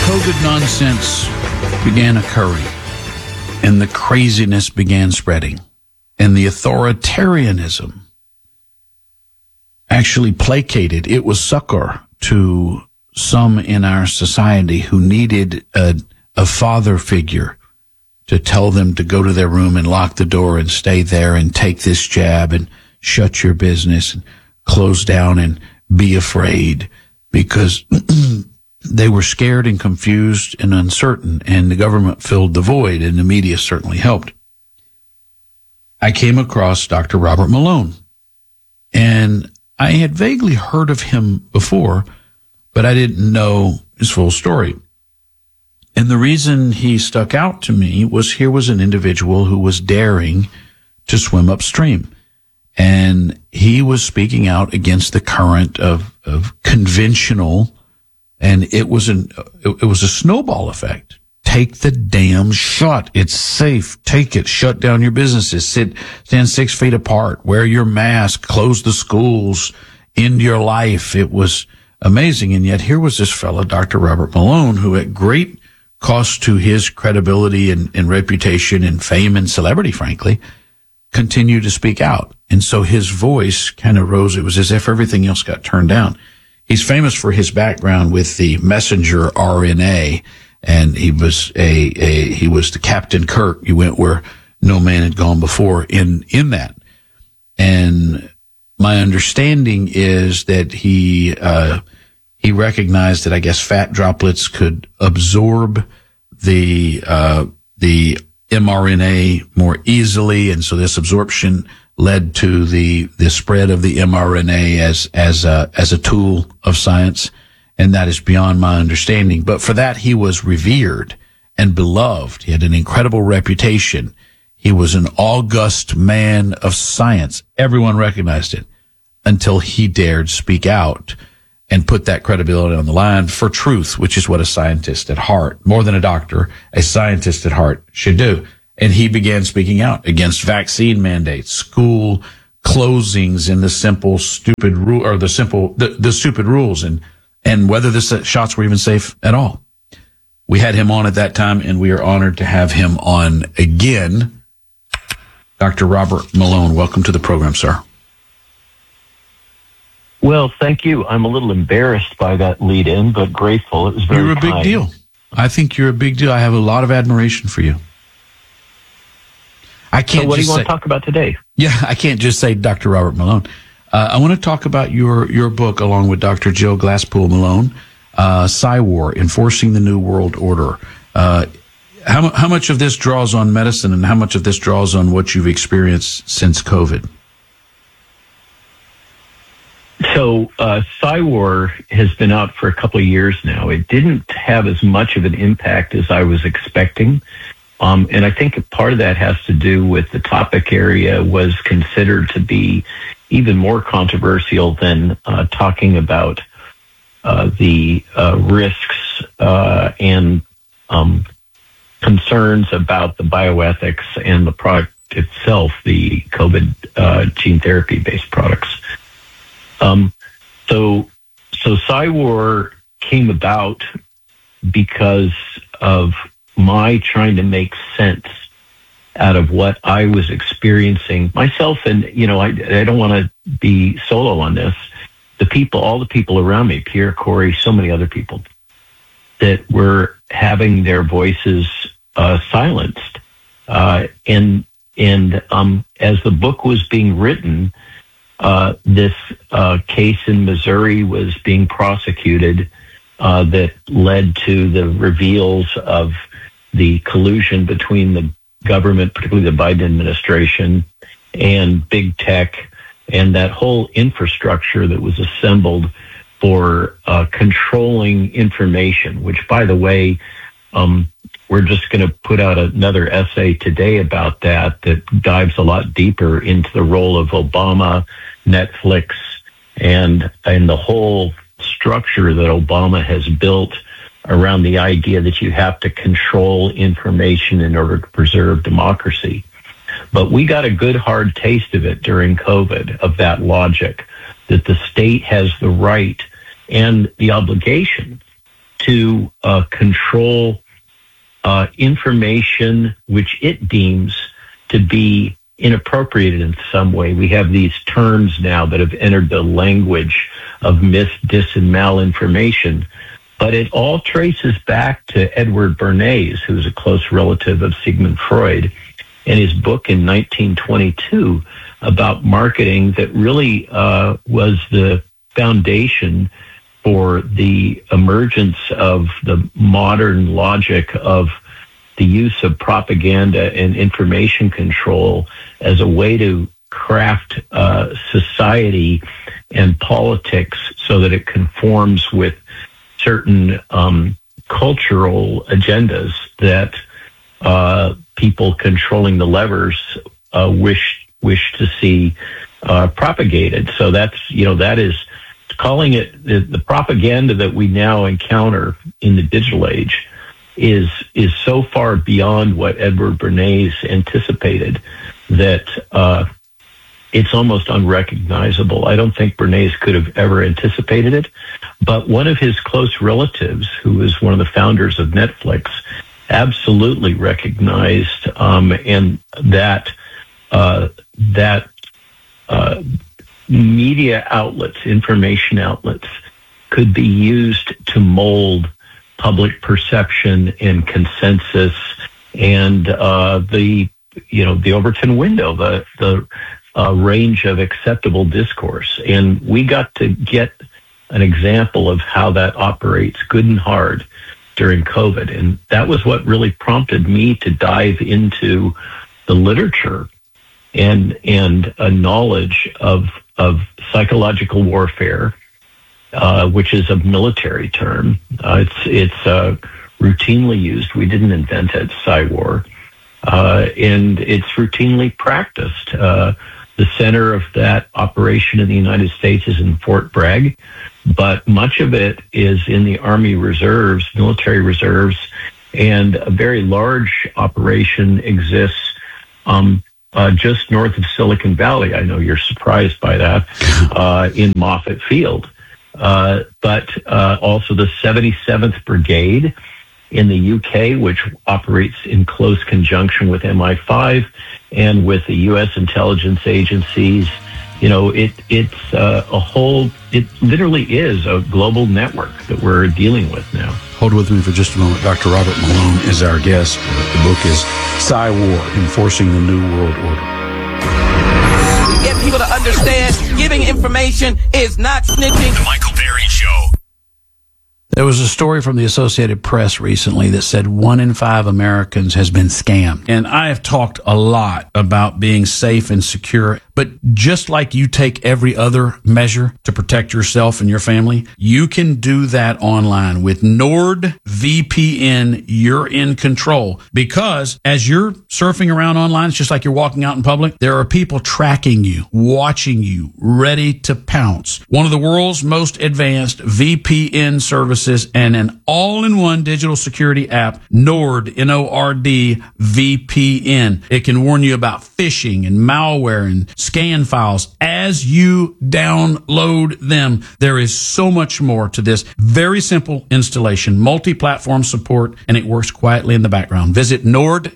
COVID nonsense began occurring, and the craziness began spreading, and the authoritarianism actually placated. It was succor to some in our society who needed a father figure to tell them to go to their room and lock the door and stay there and take this jab and shut your business and close down and be afraid, because they were scared and confused and uncertain, and the government filled the void, and the media certainly helped. I came across Dr. Robert Malone, and I had vaguely heard of him before, but I didn't know his full story. And the reason he stuck out to me was here was an individual who was daring to swim upstream. And he was speaking out against the current of conventional, and it was a snowball effect. Take the damn shot. It's safe. Take it. Shut down your businesses. Stand 6 feet apart. Wear your mask. Close the schools. End your life. It was amazing. And yet here was this fellow, Dr. Robert Malone, who at great cost to his credibility and reputation and fame and celebrity, frankly, continued to speak out. And so his voice kind of rose. It was as if everything else got turned down. He's famous for his background with the messenger RNA, and he was he was the Captain Kirk. He went where no man had gone before in that. And my understanding is that he recognized that, I guess, fat droplets could absorb the mRNA more easily, and so this absorption led to the spread of the mRNA as a tool of science, and that is beyond my understanding. But for that, he was revered and beloved. He had an incredible reputation. He was an august man of science. Everyone recognized it until he dared speak out and put that credibility on the line for truth, which is what a scientist at heart, more than a doctor, a scientist at heart should do. And he began speaking out against vaccine mandates, school closings, and the stupid rules, and whether the shots were even safe at all. We had him on at that time, and we are honored to have him on again. Dr. Robert Malone, welcome to the program, sir. Well, thank you. I'm a little embarrassed by that lead-in, but grateful. It was very You're a big deal. I think you're a big deal. I have a lot of admiration for you. I can't. So what do you want to talk about today? Yeah, I can't just say Dr. Robert Malone. I want to talk about your book along with Dr. Jill Glasspool Malone, Psywar, Enforcing the New World Order. How much of this draws on medicine, and how much of this draws on what you've experienced since COVID? So Psywar has been out for a couple of years now. It didn't have as much of an impact as I was expecting. And I think part of that has to do with the topic area was considered to be even more controversial than talking about the risks and concerns about the bioethics and the product itself, the COVID gene therapy-based products. So Psywar came about because of my trying to make sense out of what I was experiencing myself. And, I don't want to be solo on this. All the people around me, Pierre, Corey, so many other people that were having their voices silenced. And as the book was being written, this case in Missouri was being prosecuted that led to the reveals of the collusion between the government, particularly the Biden administration, and big tech, and that whole infrastructure that was assembled for controlling information, which, by the way, we're just going to put out another essay today about that dives a lot deeper into the role of Obama, Netflix, and the whole structure that Obama has built around the idea that you have to control information in order to preserve democracy. But we got a good hard taste of it during COVID, of that logic, that the state has the right and the obligation to control information which it deems to be inappropriate in some way. We have these terms now that have entered the language of myth, dis, and malinformation. But it all traces back to Edward Bernays, who's a close relative of Sigmund Freud, and his book in 1922 about marketing that really was the foundation for the emergence of the modern logic of the use of propaganda and information control as a way to craft society and politics so that it conforms with certain cultural agendas that people controlling the levers wish to see propagated. So that is calling it the propaganda that we now encounter in the digital age is so far beyond what Edward Bernays anticipated that it's almost unrecognizable. I don't think Bernays could have ever anticipated it, but one of his close relatives, who was one of the founders of Netflix, absolutely recognized and that media outlets, information outlets, could be used to mold public perception and consensus and the Overton window, the range of acceptable discourse. And we got to get an example of how that operates good and hard during COVID. And that was what really prompted me to dive into the literature and a knowledge of psychological warfare, which is a military term. It's routinely used. We didn't invent it, PsyWar. And it's routinely practiced. The center of that operation in the United States is in Fort Bragg, but much of it is in the Army Reserves, military reserves, and a very large operation exists just north of Silicon Valley. I know you're surprised by that, in Moffett Field. But also the 77th Brigade in the UK, which operates in close conjunction with MI5 and with the U.S. intelligence agencies. It literally is a global network that we're dealing with now. Hold with me for just a moment. Dr. Robert Malone is our guest. The book is PsyWar, Enforcing the New World Order. Get people to understand giving information is not snitching. The Michael Berry Show. There was a story from the Associated Press recently that said 1 in 5 Americans has been scammed. And I have talked a lot about being safe and secure. But just like you take every other measure to protect yourself and your family, you can do that online. With NordVPN, you're in control. Because as you're surfing around online, it's just like you're walking out in public, there are people tracking you, watching you, ready to pounce. One of the world's most advanced VPN services and an all-in-one digital security app, Nord, N-O-R-D, VPN. It can warn you about phishing and malware and scan files as you download them. There is so much more to this very simple installation, multi-platform support, and it works quietly in the background. Visit Nord,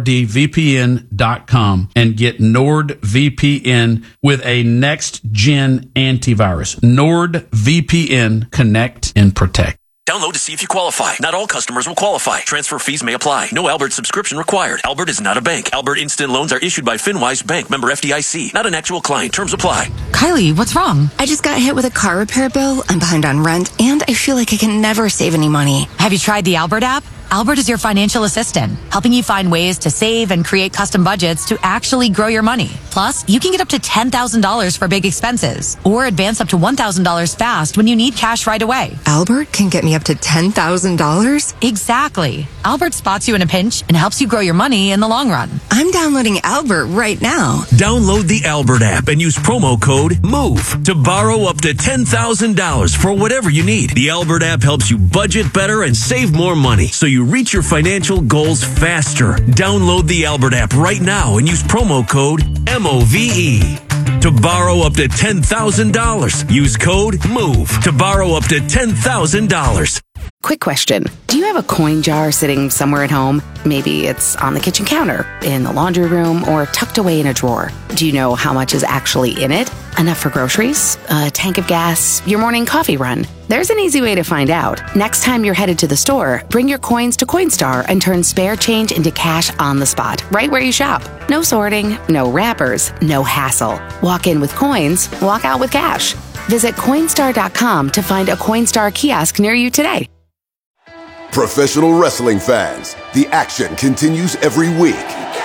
NORDVPN.com and get NordVPN with a next-gen antivirus. NordVPN, connect and protect. Download to see if you qualify. Not all customers will qualify. Transfer fees may apply. No Albert subscription required. Albert is not a bank. Albert Instant Loans are issued by FinWise Bank, member FDIC. Not an actual client. Terms apply. Kylie, what's wrong? I just got hit with a car repair bill. I'm behind on rent, and I feel like I can never save any money. Have you tried the Albert app? Albert is your financial assistant, helping you find ways to save and create custom budgets to actually grow your money. Plus, you can get up to $10,000 for big expenses or advance up to $1,000 fast when you need cash right away. Albert can get me up to $10,000? Exactly. Albert spots you in a pinch and helps you grow your money in the long run. I'm downloading Albert right now. Download the Albert app and use promo code MOVE to borrow up to $10,000 for whatever you need. The Albert app helps you budget better and save more money so you reach your financial goals faster. Download the Albert app right now and use promo code MOVE to borrow up to $10,000. Use code MOVE to borrow up to $10,000. Quick question. Do you have a coin jar sitting somewhere at home? Maybe it's on the kitchen counter, in the laundry room, or tucked away in a drawer. Do you know how much is actually in it? Enough for groceries? A tank of gas? Your morning coffee run? There's an easy way to find out. Next time you're headed to the store, bring your coins to Coinstar and turn spare change into cash on the spot, right where you shop. No sorting, no wrappers, no hassle. Walk in with coins, walk out with cash. Visit Coinstar.com to find a Coinstar kiosk near you today. Professional wrestling fans, the action continues every week.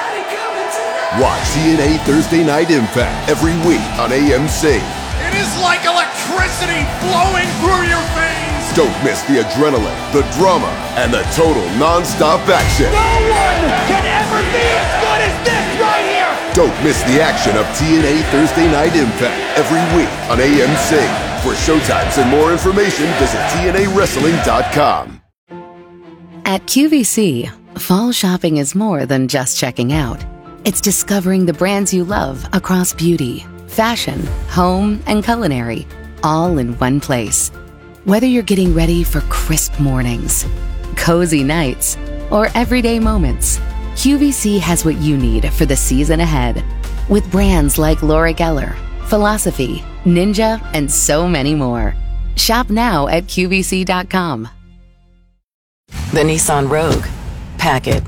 Watch TNA Thursday Night Impact every week on AMC. It is like electricity flowing through your veins. Don't miss the adrenaline, the drama, and the total non-stop action. No one can ever be as good as this right here. Don't miss the action of TNA Thursday Night Impact every week on AMC. For showtimes and more information, visit TNAWrestling.com. At QVC, fall shopping is more than just checking out. It's discovering the brands you love across beauty, fashion, home, and culinary, all in one place. Whether you're getting ready for crisp mornings, cozy nights, or everyday moments, QVC has what you need for the season ahead. With brands like Laura Geller, Philosophy, Ninja, and so many more. Shop now at QVC.com. The Nissan Rogue. Pack it.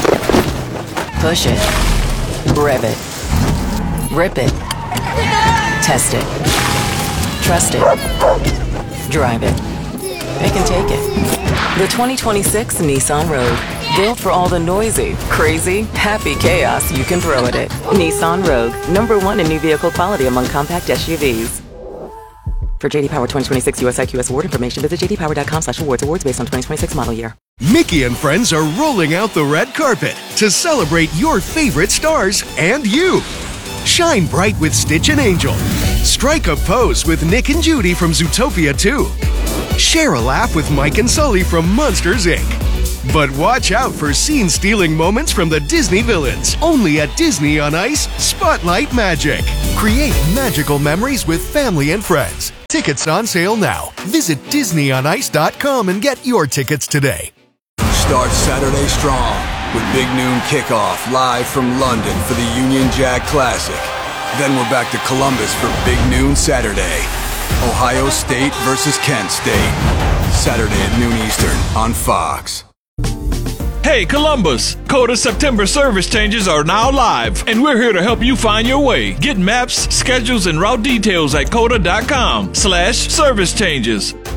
Push it. Rev it. Rip it. Test it. Trust it. Drive it. It can take it. The 2026 Nissan Rogue. Built for all the noisy, crazy, happy chaos you can throw at it. Nissan Rogue. #1 in new vehicle quality among compact SUVs. For JD Power 2026 US IQS award information, visit jdpower.com/awards. Awards based on 2026 model year. Mickey and friends are rolling out the red carpet to celebrate your favorite stars and you. Shine bright with Stitch and Angel. Strike a pose with Nick and Judy from Zootopia 2. Share a laugh with Mike and Sully from Monsters, Inc. But watch out for scene-stealing moments from the Disney villains. Only at Disney on Ice, Spotlight Magic. Create magical memories with family and friends. Tickets on sale now. Visit DisneyOnIce.com and get your tickets today. Start Saturday strong with Big Noon Kickoff live from London for the Union Jack Classic. Then we're back to Columbus for Big Noon Saturday. Ohio State versus Kent State. Saturday at noon Eastern on Fox. Hey Columbus, Coda September service changes are now live, and we're here to help you find your way. Get maps, schedules, and route details at coda.com/service changes.